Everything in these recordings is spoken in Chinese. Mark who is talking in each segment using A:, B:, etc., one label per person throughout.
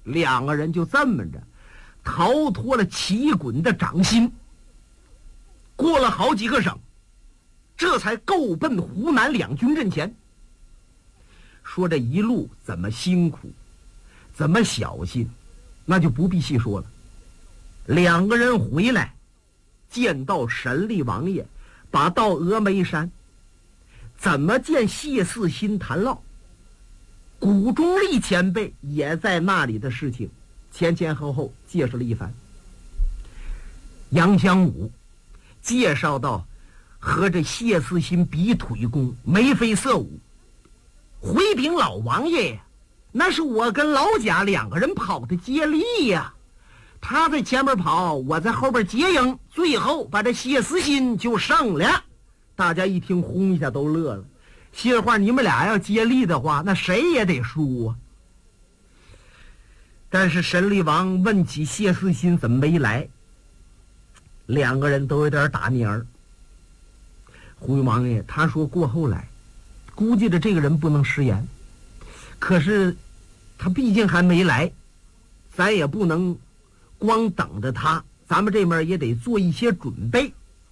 A: 两个人就这么着逃脱了齐衮的掌心，过了好几个省，这才够奔湖南两军阵前。说这一路怎么辛苦，怎么小心，那就不必细说了。两个人回来，见到神力王爷，把到峨眉山，怎么见谢四新谈唠，古中立前辈也在那里的事情，前前后后介绍了一番。杨香武介绍到和这谢四新比腿功，眉飞色舞，回禀老王爷，那是我跟老贾两个人跑的接力呀，他在前面跑，我在后边接应，最后把这谢四新就胜了。大家一听轰一下都乐了，心话你们俩要接力的话，那谁也得输啊。但是神力王问起谢四新怎么没来，两个人都有点打蔫儿。胡王爷他说过后来，估计着这个人不能食言，可是他毕竟还没来，咱也不能光等着他，咱们这边也得做一些准备。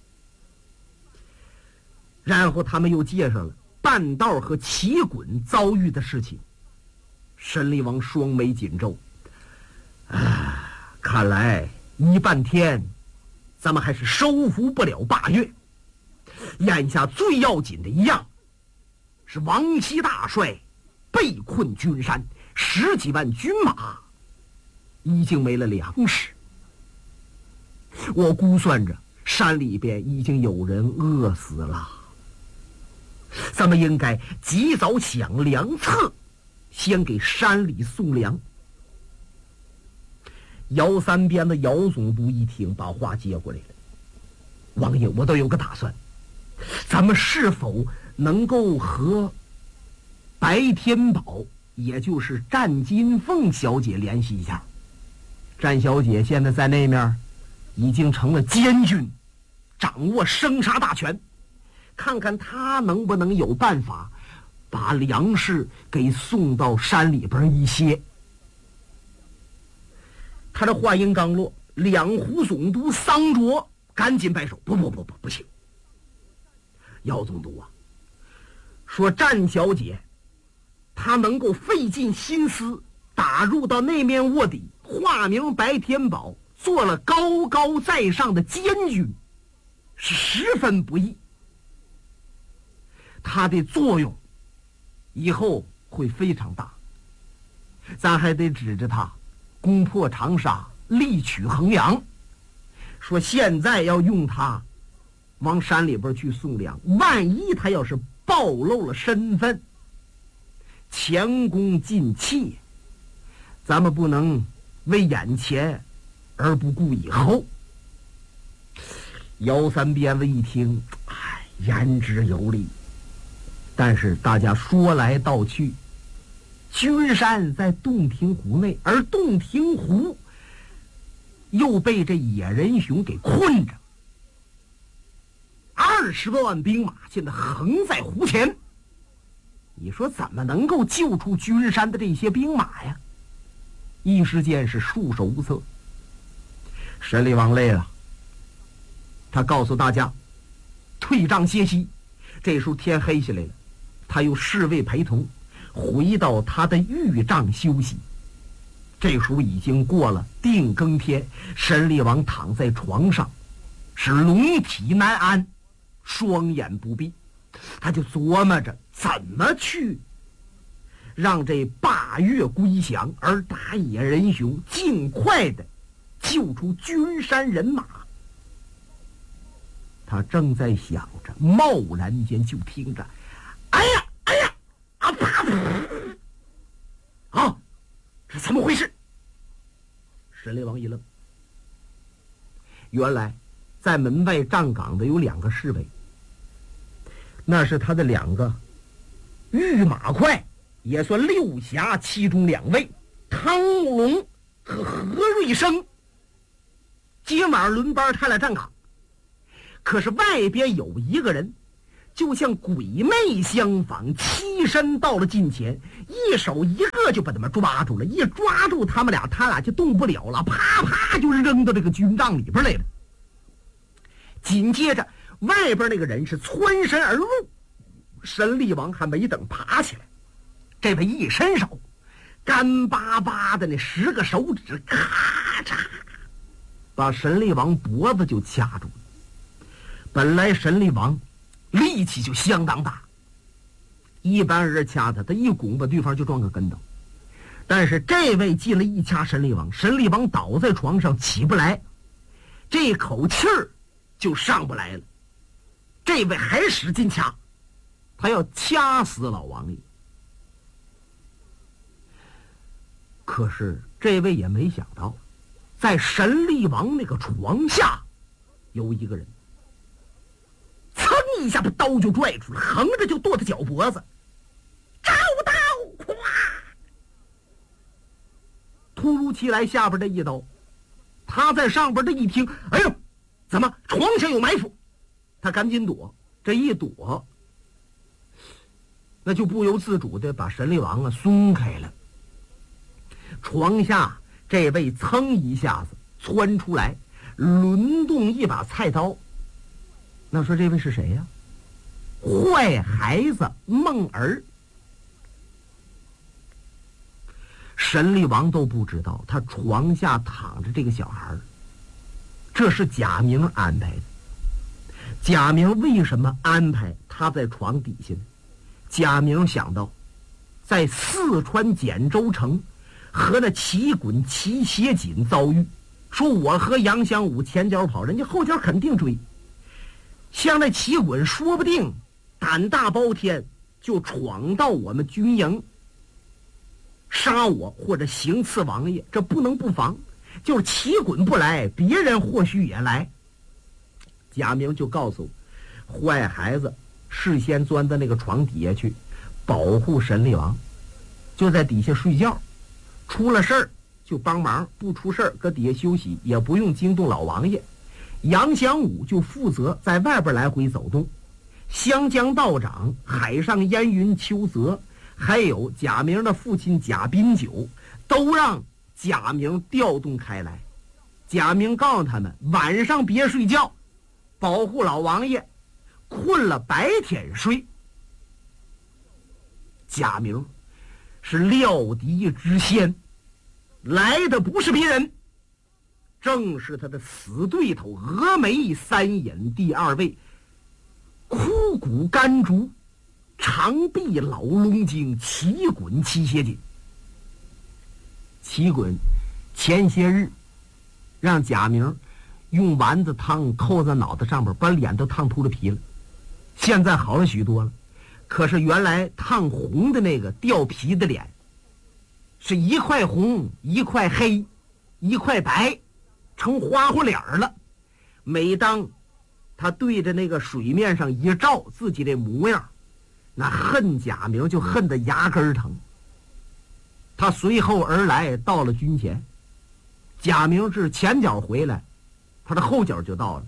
A: 然后他们又介绍了半道和齐衮遭遇的事情。神力王双眉紧皱，看来一半天咱们还是收服不了霸岳。眼下最要紧的一样是王熙大帅被困君山，10几万军马已经没了粮食。我估算着山里边已经有人饿死了，咱们应该及早想良策，先给山里送粮。姚三边的姚总督一听，把话接过来了，王爷，我都有个打算，咱们是否能够和白天宝，也就是战金凤小姐联系一下？战小姐现在在那面已经成了监军，掌握生杀大权，看看她能不能有办法把粮食给送到山里边一些。他的话音刚落，两湖总督桑卓赶紧摆手，不行，姚总督啊，说战小姐她能够费尽心思打入到那面卧底，化名白天宝，做了高高在上的监军，是十分不易。它的作用以后会非常大，咱还得指着它攻破长沙，力取衡阳。说现在要用它往山里边去送粮，万一他要是暴露了身份，前功尽弃，咱们不能为眼前而不顾以后。姚三鞭子一听，言之有理，但是大家说来道去，君山在洞庭湖内，而洞庭湖又被这野人熊给困着，20多万兵马现在横在湖前，你说怎么能够救出君山的这些兵马呀？一时间是束手无策。神力王累了，他告诉大家退帐歇息。这时候天黑下来了，他又侍卫陪同回到他的御帐休息。这时候已经过了定更天，神力王躺在床上是龙体难安，双眼不闭，他就琢磨着怎么去让这霸岳归降，而打野人熊尽快的救出君山人马。他正在想着，贸然间就听着啊，这怎么回事？神力王一愣，原来在门外站岗的有2个侍卫，那是他的2个御马快，也算6侠其中2位，汤慕龙和何瑞生。今晚轮班他俩站岗，可是外边有一个人就像鬼魅相仿，欺身到了近前，一手一个就把他们抓住了，一抓住他们俩，他俩就动不了了，啪啪就扔到这个军帐里边来了。紧接着外边那个人是窜身而入，神力王还没等爬起来，这位一伸手，干巴巴的那10个手指咔嚓把神力王脖子就掐住了。本来神力王力气就相当大，一般人掐他一拱把对方就撞个跟头，但是这位进了一掐神力王，神力王倒在床上起不来，这口气儿就上不来了。这位还使劲掐，他要掐死老王爷。可是这位也没想到，在神力王那个床下有一个人，噌一下把刀就拽出来，横着就剁他脚脖子，招刀！咵！突如其来下边这一刀，他在上边这一听，哎呦，怎么床下有埋伏？他赶紧躲，这一躲，那就不由自主的把神力王松开了。床下这位噌一下子窜出来，抡动一把菜刀。那说这位是谁呀？坏孩子孟儿。神力王都不知道他床下躺着这个小孩，这是贾明安排的。贾明为什么安排他在床底下呢？贾明想到在四川简州城和那旗滚齐协锦遭遇，说我和杨襄武前脚跑，人家后脚肯定追。像那旗滚说不定胆大包天，就闯到我们军营杀我或者行刺王爷，这不能不防。就是旗滚不来，别人或许也来。贾明就告诉坏孩子事先钻到那个床底下去保护神力王，就在底下睡觉，出了事儿就帮忙，不出事儿搁底下休息，也不用惊动老王爷。杨襄武就负责在外边来回走动，湘江道长、海上烟云邱泽，还有贾明的父亲贾宾九，都让贾明调动开来。贾明告诉他们晚上别睡觉，保护老王爷，困了白天睡。贾明是料敌之先，来的不是别人，正是他的死对头峨眉三眼第二位枯骨甘竹长臂老龙精旗滚齐协锦。旗滚前些日让贾明用丸子汤扣在脑袋上边，把脸都烫秃了皮了，现在好了许多了。可是原来烫红的那个掉皮的脸，是一块红一块黑一块白，成花花脸了。每当他对着那个水面上一照自己这模样，那恨贾明就恨得牙根疼。他随后而来，到了军前，贾明是前脚回来，他的后脚就到了。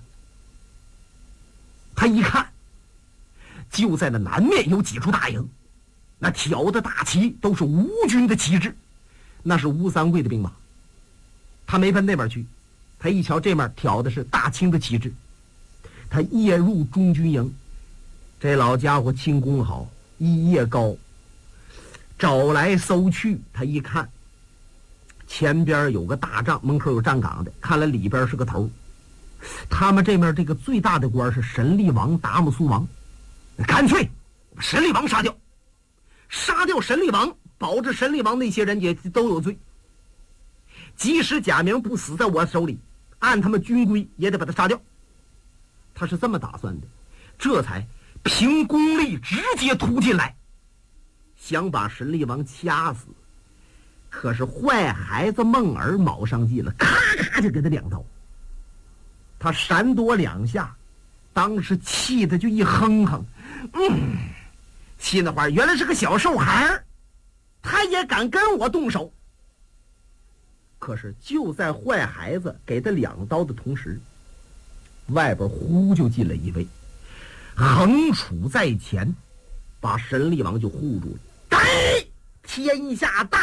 A: 他一看，就在那南面有几处大营，那挑的大旗都是吴军的旗帜，那是吴三桂的兵马。他没奔那边去，他一瞧这面挑的是大清的旗帜，他夜入中军营。这老家伙轻功好，一夜高，找来搜去。他一看前边有个大帐，门口有站岗的，看来里边是个头。他们这面这个最大的官是神力王达木苏王，干脆把神力王杀掉，杀掉神力王，保着神力王那些人也都有罪。即使贾明不死在我手里，按他们军规也得把他杀掉。他是这么打算的，这才凭功力直接突进来，想把神力王掐死。可是坏孩子孟儿卯上劲了，咔咔就给他2刀。他闪躲2下，当时气得就一哼哼，心里话原来是个小瘦孩儿，他也敢跟我动手。可是就在坏孩子给他2刀的同时，外边忽就进了一位横杵在前，把神力王就护住了。天下大